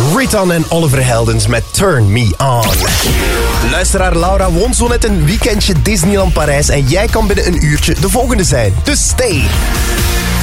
Riton en Oliver Heldens met Turn Me On. Luisteraar Laura won zo net een weekendje Disneyland Parijs en jij kan binnen een uurtje de volgende zijn. Dus stay!